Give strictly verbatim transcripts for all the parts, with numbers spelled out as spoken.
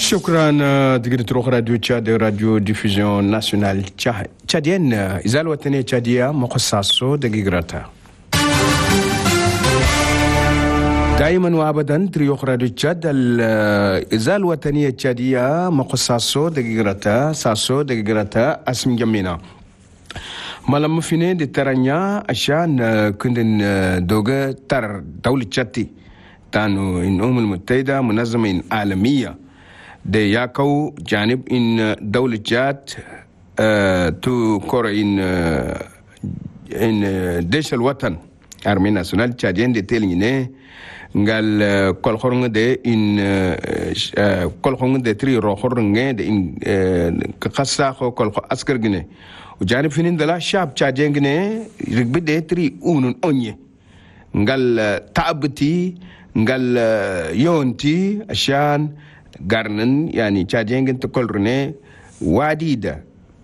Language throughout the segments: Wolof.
شكرا دقيقة راديو تشاد راديو ديفوزيون ناسيونال تشادين إذا الوطنية تشادية مخصصة دقيقة دائما وابدا تريوخ راديو تشاد إذا الوطنية تشادية مخصصة دقيقة ساسو دقيقة اسم جمينا ملام فيني دي ترانيا عشان كندن دوغا تر دولة تشاتي تانو إن أمم المتحدة منظمة عالمية دي ياكو جانب إن دولة جات آه تو كورا إن آه إن ديش الوطن أرمي ناسيونال تشادين دي تيليني قال آه كل خورنغ دي إن آه كل خورنغ دي تري رو خورنغ دي إن آه كقصاخو كل أسكر جنيه وجانب فينين دلا شاب تشادين جنيه ركبي دي تري أونون أونيه قال آه تعبتي قال آه يونتي عشان garnan yani chajengin to kolrune wadida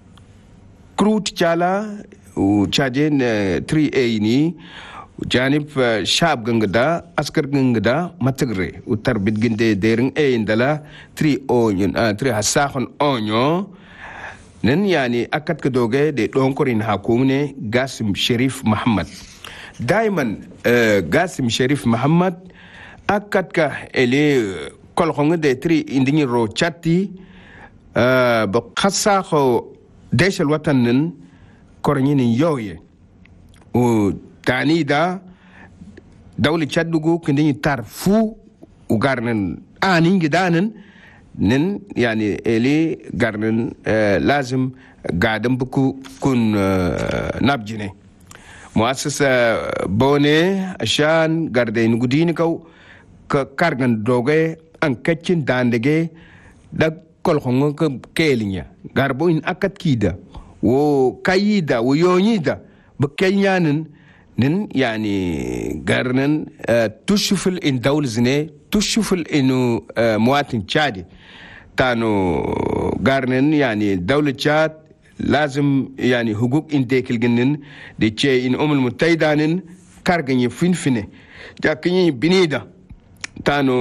krut chala u chajen three A ni janib shab gangada askar gangada matagre utar bidginde dering e indala three onyon three hasakhon onyo nen yani akat kadoge de donkorin hakumne Gasim Sharif Muhammad daiman Gasim Sharif Muhammad akat ka ele kol khonga de tri indini ro chatti euh ba khassa kho deshal watanin korni ni yoye o tanida dawli chaddugo kindini tar fu u garnen ani gidanen nen yani eli garnen lazim gadam buku kun nabjine muassasa bone ashan garde ngudini kaw ka kargan doge an kaccin dandage da kolkhongo ka kelinya garbo in akat kida wo kayida wo yonyida ba kenyanin nin yani garnan tushuful in dawlzine tushuful inu muwatin chadi tano garnan yani dawla chad lazim yani hukuk in dekilginin de che in umul mutaidanin karganye finfine jakinyi binida tano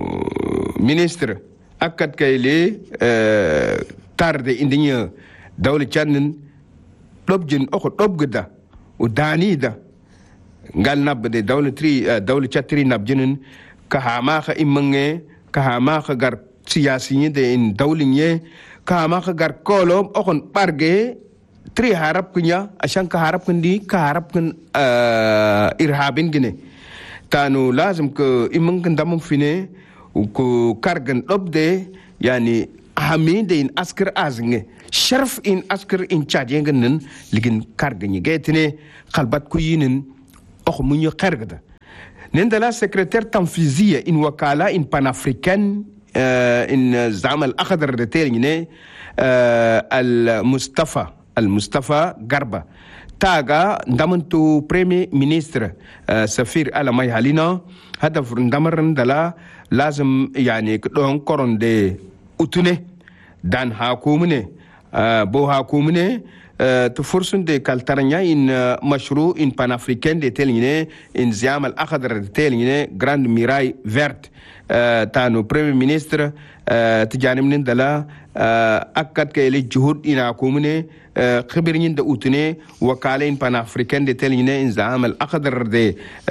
ministre akat kayle euh tarde indinya dawla channin dobjin oko dobgda o danida ngal nabde dawla tri dawla chatri nabjinin ka hama kha imange ka hama kha gar siyasiyin de in dawlinye ka hama kha gar kolom okon barge tri harap kunya ashan ka harap kundi ka harap kun uh, irhabin gine tanu lazim ko imang kandamum fine ko kargan dobde yani hamide in askar aznge sharf in askar in chadyengen ligin kargan ygetene khalbat ku yinin okh munyo khargada nendala secrétaire tanfizia in wakala in panafricaine uh, in zam al akhdar de telgne uh, al mustafa al mustafa garba taga ndamantu premier ministre uh, safir ala may halina hadaf ndamaran dala lazim yani don koron de utune dan hakumune uh, bo hakumune uh, to forsun de kaltaranya in uh, mashru in panafricain de teline in ziam al akhdar de teline grande muraille verte uh, tanu premier ministre uh, tijanim dala uh, akkat kayli juhud ina kumune خبرين ده أوتني وكالين بان أفريقيان ده تلينه إن زعم الأخضر ده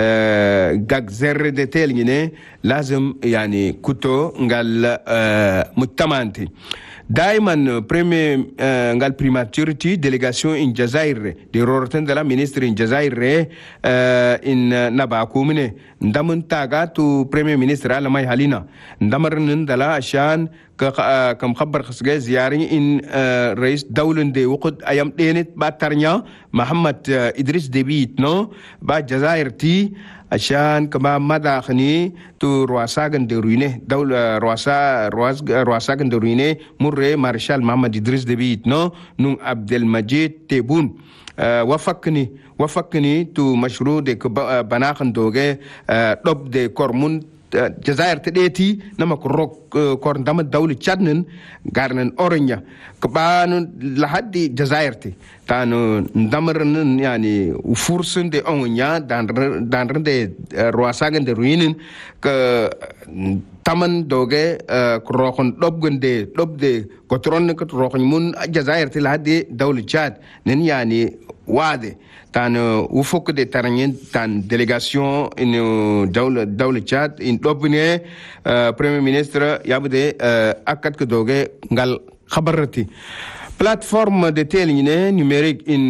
جاكزر ده تلينه لازم يعني كتو نقال متمانتي دائما بريمي نقال بريماتوريتي ديليغاسيون إن جزائر دي رورتن دلا مينستر إن جزائر إن نباكو منه ندمن تاغا تو بريمي مينستر على ماي حالينا ندمرن دلا عشان كم خبر خسجة زياري إن رئيس دولة دي وقت أيام دينت باترنيا محمد إدريس ديبيت نو بعد جزائر تي عشان كما مدى خني تو رواساغن دروينه دولة رواسا رواس رواساغن دروينه مر مارشال محمد إدريس ديبيت نو نون عبد المجيد تبون وفقني وفقني تو مشروع دي بناخن دوغه دوب دي كورمون جزائر تديتي نما كروك كور دام الدولة تشادن غارنن أورنيا كبانو لحد جزائر تي تانو ندمرن يعني وفرسن دي أونيا دان دان دي رواساغن دي روينن ك taman doge roxon dobgende dobde gotron ko roxon mun jazair til hadi dawl Chad nen yani wade tan ufuk de taranyen tan délégation in dawl dawl Chad in dobne premier ministre yabde akat ko doge ngal khabarati plateforme de télévision numérique in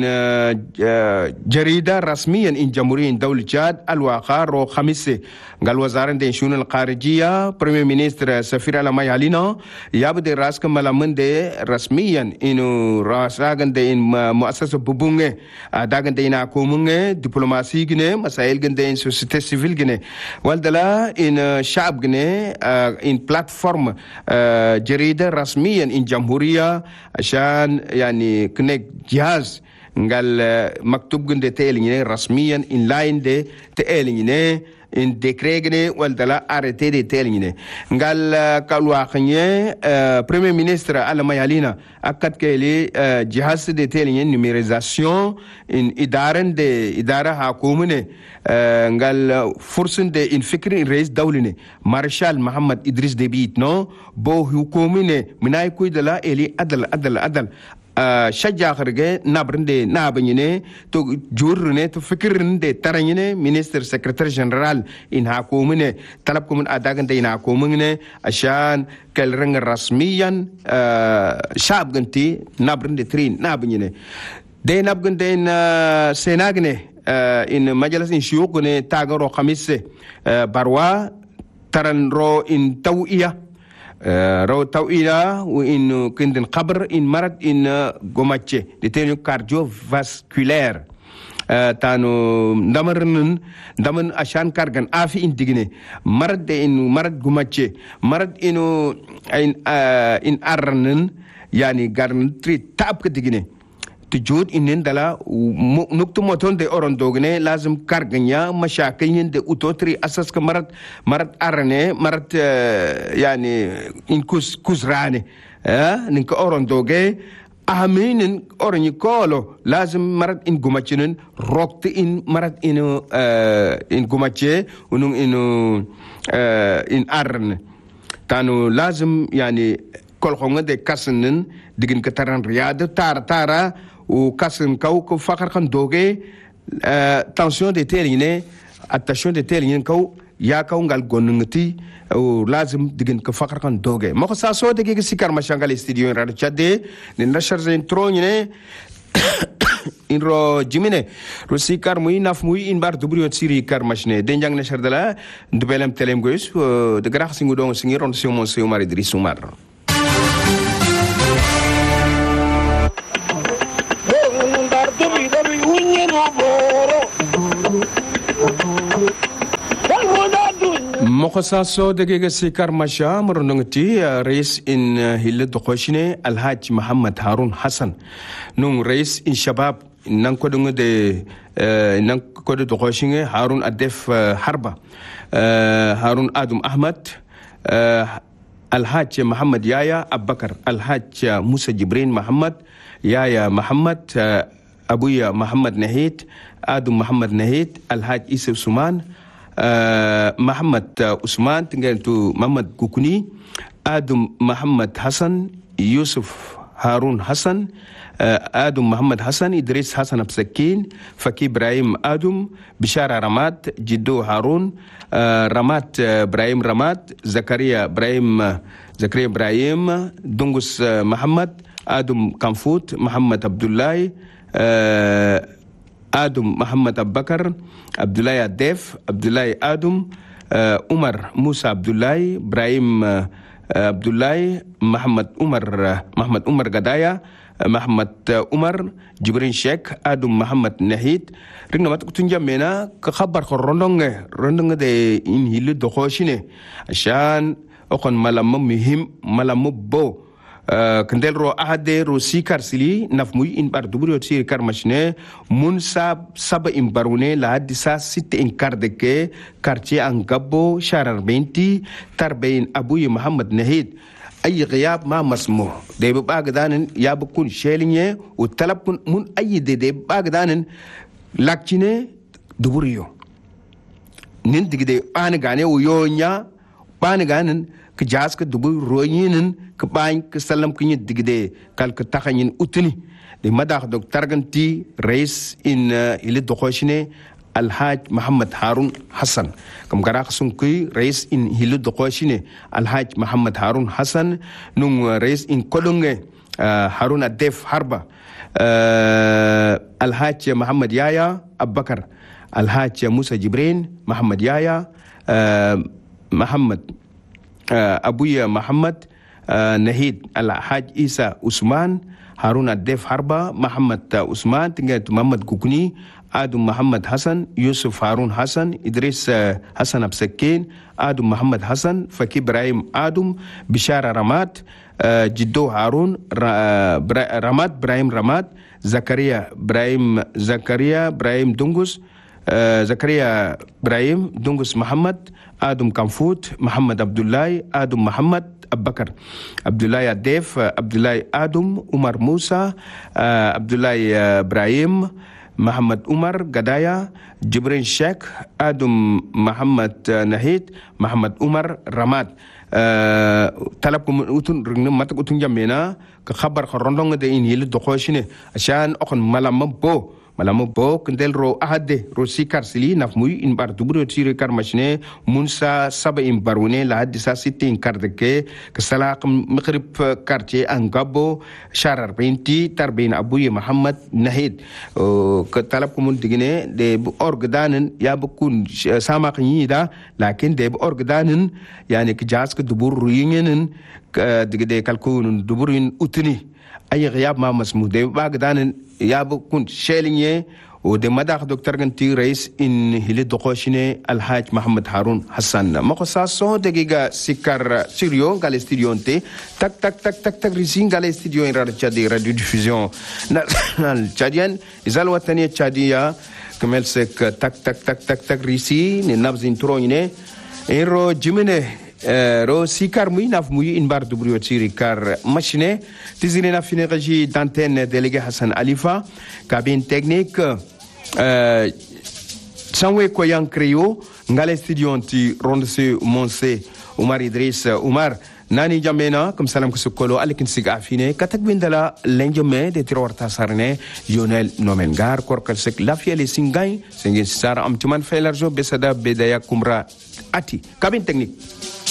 jarida رسميا in جمهورية دولة تشاد الواقع رو خميسة قال وزارة الشؤون الخارجية بريمير مينستر سفير على ماي علينا يبدأ راسك ملامن دي رسميا إنه راساقن دي إن مؤسسة ببونغ داقن دي ناكومونغ دبلوماسي جنة مسائل جن دي إن سوسيتي سيفيل جنة والدلا إن شعب جنة إن بلاتفورم جريدة رسميا إن جمهورية عشان يعني كنك جهاز قال مكتوب جند تيلينه رسميا إن لاين دي تيلينه إن ديكريجنه والدلا أرتي دي تيلينه قال كالواقعية بريمير مينستر على ما يالينا أكد كيلي جهاز دي تيلينه نيميريزاسيون إن إدارة دي إدارة حكومة قال فرصة دي إن فكر إن رئيس دولة مارشال محمد إدريس ديبيت نو بو حكومة مناي كوي دلا إلي أدل أدل أدل شجع خرجة نابرندي نابنينه تو جورنه تو فكرنده ترانينه مينستر سكرتير جنرال إن حكومة طلبكم من أداعن ده إن حكومة عشان كالرنج رسميا شعب جنتي نابرندي ترين نابنينه ده نابن ده إن سيناغنه إن مجلس إن شيوخه تاجرو خميسة بروا ترن رو إن توئية رو توئيلا وإن كندن قبر إن مرض إن غوماتشي ديتينيو كارديو فاسكولير تانو دمرن دمن عشان كارغن آفي إن ديجني مرض إن مرض غوماتشي مرض إنه إن إن أرنن يعني غارن تري تاب كديجني تجود إنن دلا نقطة متون ده أوران دوغني لازم كارغنيا مشاكلين ده أوتوتري أساس كمرت مرت أرنة مرت يعني إن كوز كوزرانة اه نك أوران دوغي أهمين أوران يقولوا لازم مرت إن جماتشين روكت إن مرت إنه إن جماتشي ونون إنه إن أرن تانو لازم يعني كل خونة ده كاسنن دين كتران رياض تار تارا وكاسن كاو كو فقر كان دوغي تنسيون دي تيلينه اتاشون دي تيلينه كاو يا كاو غال غونغتي ولازم دين كفقر كان دوغي مخ ساسو دغي سيكار ماشانغال استوديو راد تشادي نشرز انتروني in ro jimine ro sikar muy naf muy in bar dubri siri kar machine de jang na shardala ndubelem telem goys de grax singu don singi ron si mon si Omar Idriss Oumar مخصصو دقيقة سيكار مشا مرنغتي رئيس إن هيل دقوشني الحاج محمد هارون حسن نون رئيس إن شباب نانكو دنگ دي نانكو دقوشني هارون أدف حربة هارون آدم أحمد الحاج محمد يايا أبكر الحاج موسى جبرين محمد يايا محمد أبويا محمد نهيت آدم محمد نهيت الحاج إيسو سمان Uh, Muhammad uh, Usman tinggal tu Muhammad Kukuni Adam Muhammad Hassan Yusuf Harun Hassan uh, Adam Muhammad Hassan Idris Hassan Absakin Faki Ibrahim Adam Bishara Ramat Jiddo Harun uh, Ramat uh, Ibrahim Ramat Zakaria Ibrahim uh, Zakaria Ibrahim Dungus uh, Muhammad Adam Kamfut Muhammad Abdullah uh, Adam Muhammad Abubakar Abdullahi Adef Abdullahi Adam uh, Umar Musa Abdullahi Ibrahim uh, Abdullahi Muhammad Umar uh, Muhammad Umar Gadaya uh, Muhammad uh, Umar Jibrin Sheikh Adam Muhammad Nahid ringna mat kutunja mena ka khabar ko rondonge rondonge de in hilu do khoshine ashan okon malam muhim malam bo kendel ro ahade ro sikar sili naf muy in bar dubri sir kar machine mun sab saba in barune la hadisa sit in karde ke quartier an gabbo sharar benti tarbayin abuy muhammad nahid ay غياب ما مسموح de bagdanen ya bukun shelinye u talab mun ay de de bagdanen lakcine duburiyo nin digde an gane u yonya pani ganin ka jas ka dubu royinin ka ban ka salam ka ni digde kal ka taxanin utuni de madak dok targanti rais in ile dokoshine alhaj Muhammad Harun Hassan kam gara sunkuy rais in hilu dokoshine alhaj Muhammad Harun Hassan nung rais in kolonge Harun Adef Harba alhaj Muhammad Yaya Abubakar alhaj Musa Jibrin Muhammad Yaya Muhammad Abuya Muhammad Nahid alhaj Isa Usman Harun Adef Harba Muhammad Usman tinggal Muhammad Kukuni Adum Muhammad Hassan Yusuf Harun Hassan Idris Hassan Absakin Adum Muhammad Hassan Fakir Ibrahim Adum Bishara Ramat Jiddo Harun Ramat Ibrahim Ramat Zakaria Ibrahim Zakaria Ibrahim Dungus Zakaria Ibrahim Dungus Muhammad Adum Kamfut Muhammad Abdullahi Adum Muhammad Abubakar Abdullahi Adef Abdullahi Adum Umar Musa Abdullahi Ibrahim Muhammad Umar Gadaya Jibrin Sheikh Adum Muhammad Nahid Muhammad Umar Ramad talab ko utun ring matak utun jamena ka khabar khorondong de in yil dokoshine ashan okon malam bo malam bo kendel ro ahade ro sikar sili naf muy in bar dubro tire kar machine munsa saba in barune la hadisa sitin kar de ke ka salaq maghrib quartier an gabo sharar binti tarbin abuye Muhammad Nahid ka talab ko mun digine de orgdanen ya bukun sama qnida lakin de orgdanen yani ka jas ka dubur yingen digde kalkun duburin utni ay غياب ما مسموح de bagdanen ya bukun shelinye o de madak docteur ganti rais in hili dokoshine alhaj Muhammad Harun Hassan mako saso de giga sikar studio gale studio nte tak tak tak tak tak risin gale studio in radio Tchadi radio diffusion national tchadien izal watani tchadia kemel sek tak tak tak tak tak risi ni nabzin troine ero jimene ro sikar muy naf muy in bar dubrio tiri kar machine tizine na finergie d'antenne délégué Hassan Alifa cabine technique euh sanwe ko yang creo ngale studio ti ronde monse Umar Idris Umar nani jamena comme salam ko sokolo alikin siga afine katak bindala lenjome de tirorta sarne yonel nomengar korkal sek lafiele singay singin sara am tuman felarjo besada bedaya kumra ati cabine technique